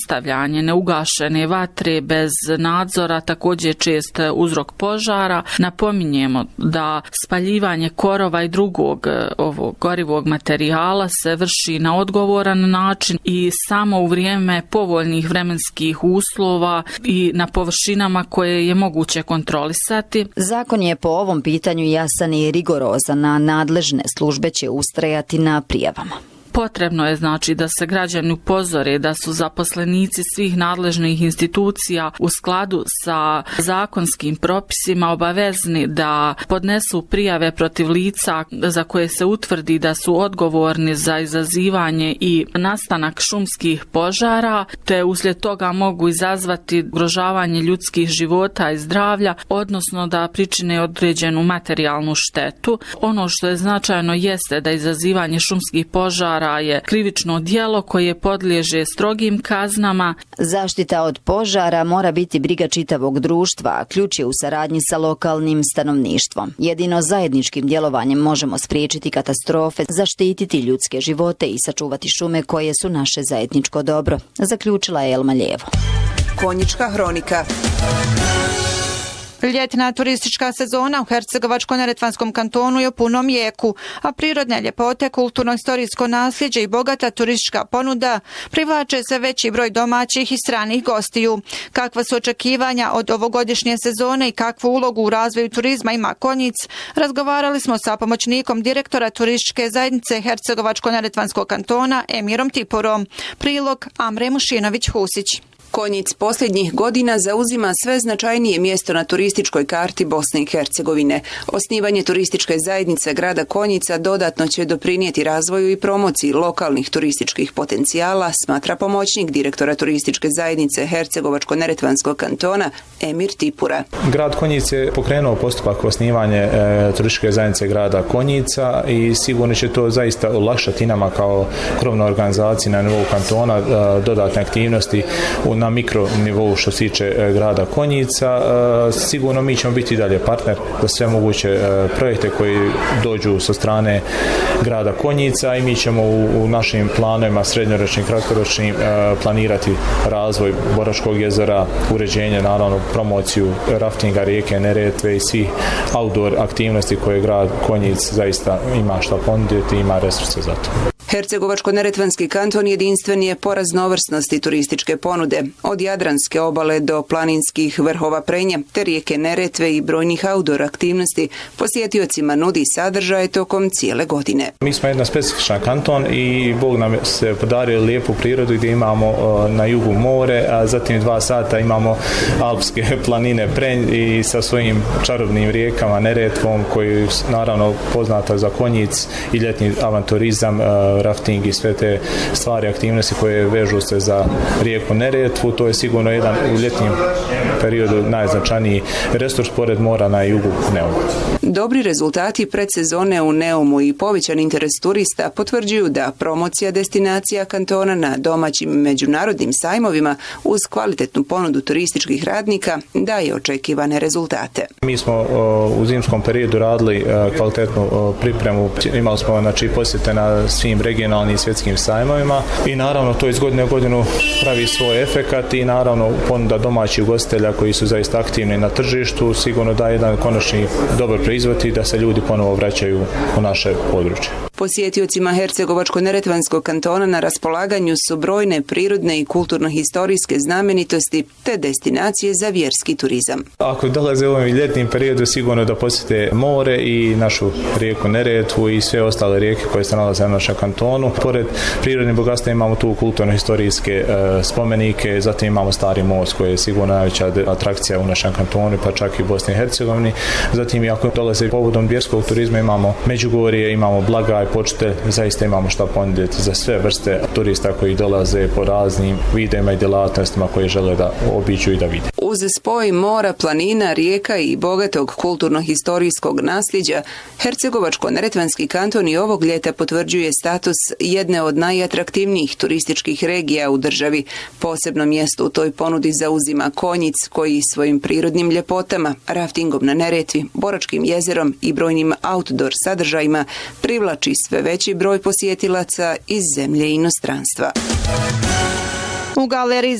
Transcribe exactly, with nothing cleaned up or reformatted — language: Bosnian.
ostavljanje neugašene vatre bez nadzora također čest uzrok požara. Napominjemo da spaljivanje korova i drugog ovog gorivog materijala se vrši na odgovoran način i samo u vrijeme povoljnih vremenskih uslova i na površinama koje je moguće kontrolisati. Zakon je po ovom pitanju jasan i rigorozan, a nadležne službe će ustrajati na prijavama. Potrebno je znači da se građani upozore da su zaposlenici svih nadležnih institucija u skladu sa zakonskim propisima obavezni da podnesu prijave protiv lica za koje se utvrdi da su odgovorni za izazivanje i nastanak šumskih požara, te uslijed toga mogu izazvati ugrožavanje ljudskih života i zdravlja, odnosno da pričine određenu materijalnu štetu. Ono što je značajno jeste da izazivanje šumskih požara je krivično djelo koje podliježe strogim kaznama. Zaštita od požara mora biti briga čitavog društva, a ključ je u saradnji sa lokalnim stanovništvom. Jedino zajedničkim djelovanjem možemo spriječiti katastrofe, zaštititi ljudske živote i sačuvati šume koje su naše zajedničko dobro, zaključila je Elma Ljevo. Konjička hronika. Ljetna turistička sezona u Hercegovačko-neretvanskom kantonu je u punom jeku, a prirodne ljepote, kulturno-historijsko nasljeđe i bogata turistička ponuda privlače sve veći broj domaćih i stranih gostiju. Kakva su očekivanja od ovogodišnje sezone i kakvu ulogu u razvoju turizma ima Konjic, razgovarali smo sa pomoćnikom direktora turističke zajednice Hercegovačko-neretvanskog kantona Emirom Tiporom. Prilog Amre Mušinović-Husić. Konjic posljednjih godina zauzima sve značajnije mjesto na turističkoj karti Bosne i Hercegovine. Osnivanje turističke zajednice grada Konjica dodatno će doprinijeti razvoju i promociji lokalnih turističkih potencijala, smatra pomoćnik direktora turističke zajednice Hercegovačko-neretvanskog kantona Emir Tipura. Grad Konjic je pokrenuo postupak osnivanje e, turističke zajednice grada Konjica i sigurno će to zaista olakšati nama kao krovnoj organizaciji na nivou kantona e, dodatne aktivnosti u na mikro nivou što se tiče grada Konjica. Sigurno mi ćemo biti dalje partner za sve moguće projekte koji dođu sa strane grada Konjica i mi ćemo u našim planovima srednjoročnim, kratkoročnim planirati razvoj Boračkog jezera, uređenje, naravno promociju raftinga rijeke Neretve i svih outdoor aktivnosti koje grad Konjic zaista ima šta ponuditi i ima resurse za to. Hercegovačko-neretvanski kanton jedinstven je po raznovrsnosti turističke ponude, od Jadranske obale do planinskih vrhova Prenja, te rijeke Neretve i brojnih outdoor aktivnosti posjetiocima nudi sadržaje tokom cijele godine. Mi smo jedna specifična kanton i Bog nam se podario lijepu prirodu gdje imamo na jugu more, a zatim dva sata imamo alpske planine Prenj i sa svojim čarobnim rijekama Neretvom koji naravno poznata za Konjic i ljetni avanturizam, rafting i sve te stvari, aktivnosti koje vežu se za rijeku Neretvu. To je sigurno jedan u ljetnim periodu najznačajniji resurs pored mora na jugu Neumu. Dobri rezultati predsezone u Neumu i povećan interes turista potvrđuju da promocija destinacija kantona na domaćim međunarodnim sajmovima uz kvalitetnu ponudu turističkih radnika daje očekivane rezultate. Mi smo u zimskom periodu radili kvalitetnu pripremu. Imali smo znači posjete na svim regionalnim i svjetskim sajmovima i naravno to iz godine u godinu pravi svoj efekat i naravno ponuda domaćih ugostitelja koji su zaista aktivni na tržištu sigurno da jedan konačni dobar proizvod i da se ljudi ponovo vraćaju u naše područje. Posjetiocima Hercegovačko-neretvanskog kantona na raspolaganju su brojne prirodne i kulturno-historijske znamenitosti te destinacije za vjerski turizam. Ako dolaze u ovom ljetnim periodu sigurno da posjete more i našu rijeku Neretvu i sve ostale rijeke koje se nalaze na našem kantonu. Pored prirodnih bogatstva imamo tu kulturno-historijske e, spomenike, zatim imamo Stari most koji je sigurno najveća atrakcija u našem kantonu, pa čak i u Bosni i Hercegovini. Zatim i ako dolaze povodom vjerskog turizma imamo Međugorje, imamo Blagaj, Počitelj, zaista imamo šta ponuditi za sve vrste turista koji dolaze po raznim vidima i djelatnostima koje žele da obiđu i da vide. Uz spoj mora, planina, rijeka i bogatog kulturno-historijskog nasljeđa, Hercegovačko-neretvanski kanton i ovog ljeta potvrđuje status jedne od najatraktivnijih turističkih regija u državi. Posebno mjesto u toj ponudi zauzima Konjic koji svojim prirodnim ljepotama, raftingom na Neretvi, Boračkim jezerom i brojnim outdoor sadržajima privlači sve veći broj posjetilaca iz zemlje i inostranstva. U galeriji